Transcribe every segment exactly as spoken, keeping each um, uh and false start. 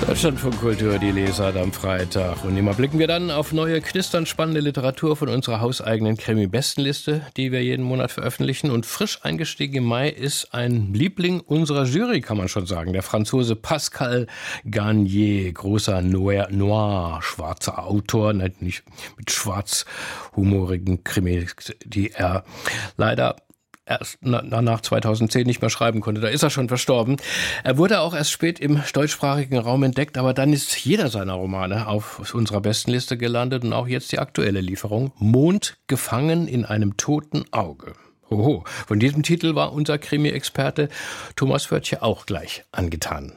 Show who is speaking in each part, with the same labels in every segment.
Speaker 1: Deutschlandfunk Kultur, die Lesart am Freitag. Und immer blicken wir dann auf neue, knisternd spannende Literatur von unserer hauseigenen Krimi-Bestenliste, die wir jeden Monat veröffentlichen. Und frisch eingestiegen im Mai ist ein Liebling unserer Jury, kann man schon sagen. Der Franzose Pascal Garnier, großer Noir, Noir schwarzer Autor, nicht mit schwarzhumorigen Krimis, die er leider erst nach zweitausendzehn nicht mehr schreiben konnte. Da ist er schon verstorben. Er wurde auch erst spät im deutschsprachigen Raum entdeckt, aber dann ist jeder seiner Romane auf unserer Bestenliste gelandet und auch jetzt die aktuelle Lieferung. Mond gefangen in einem toten Auge. Hoho. Von diesem Titel war unser Krimi-Experte Thomas Föhrtje auch gleich angetan.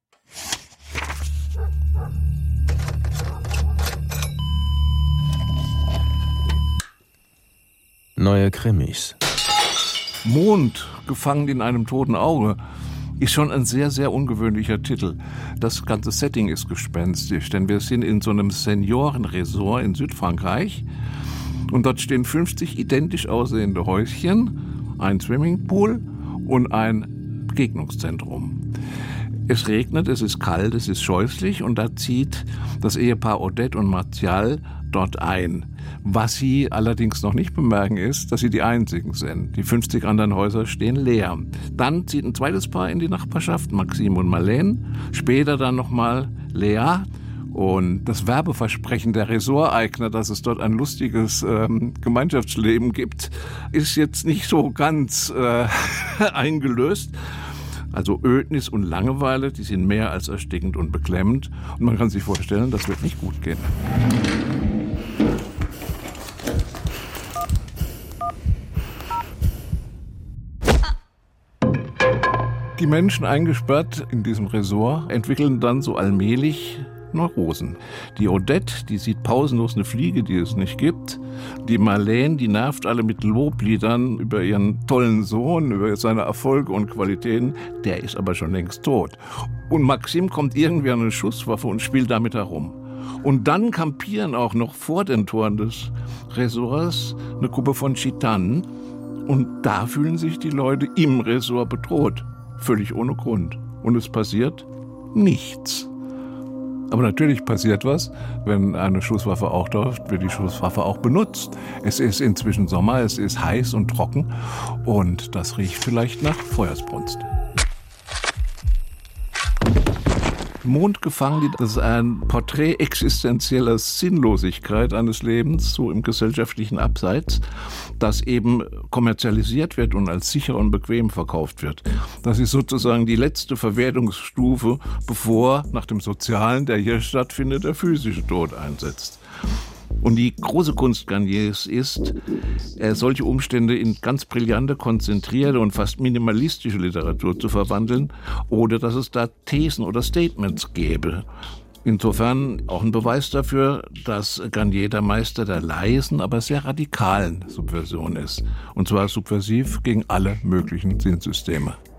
Speaker 2: Neue Krimis.
Speaker 3: Mond, gefangen in einem toten Auge, ist schon ein sehr, sehr ungewöhnlicher Titel. Das ganze Setting ist gespenstisch, denn wir sind in so einem Seniorenresort in Südfrankreich und dort stehen fünfzig identisch aussehende Häuschen, ein Swimmingpool und ein Begegnungszentrum. Es regnet, es ist kalt, es ist scheußlich und da zieht das Ehepaar Odette und Martial dort ein. Was sie allerdings noch nicht bemerken ist, dass sie die einzigen sind. Die fünfzig anderen Häuser stehen leer. Dann zieht ein zweites Paar in die Nachbarschaft, Maxime und Marlene. Später dann nochmal Lea. Und das Werbeversprechen der Ressorteigner, dass es dort ein lustiges ähm, Gemeinschaftsleben gibt, ist jetzt nicht so ganz äh, eingelöst. Also Ödnis und Langeweile, die sind mehr als erstickend und beklemmend. Und man kann sich vorstellen, das wird nicht gut gehen. Die Menschen eingesperrt in diesem Resort entwickeln dann so allmählich Neurosen. Die Odette, die sieht pausenlos eine Fliege, die es nicht gibt. Die Marlene, die nervt alle mit Lobliedern über ihren tollen Sohn, über seine Erfolge und Qualitäten. Der ist aber schon längst tot. Und Maxime kommt irgendwie an eine Schusswaffe und spielt damit herum. Und dann kampieren auch noch vor den Toren des Resorts eine Gruppe von Gitanen. Und da fühlen sich die Leute im Resort bedroht. Völlig ohne Grund. Und es passiert nichts. Aber natürlich passiert was, wenn eine Schusswaffe auftaucht, wird die Schusswaffe auch benutzt. Es ist inzwischen Sommer, es ist heiß und trocken und das riecht vielleicht nach Feuersbrunst. Mond gefangen, das ist ein Porträt existenzieller Sinnlosigkeit eines Lebens, so im gesellschaftlichen Abseits, das eben kommerzialisiert wird und als sicher und bequem verkauft wird. Das ist sozusagen die letzte Verwertungsstufe, bevor nach dem Sozialen, der hier stattfindet, der physische Tod einsetzt. Und die große Kunst Garniers ist, solche Umstände in ganz brillante, konzentrierte und fast minimalistische Literatur zu verwandeln oder dass es da Thesen oder Statements gäbe. Insofern auch ein Beweis dafür, dass Garnier der Meister der leisen, aber sehr radikalen Subversion ist. Und zwar subversiv gegen alle möglichen Sinnsysteme.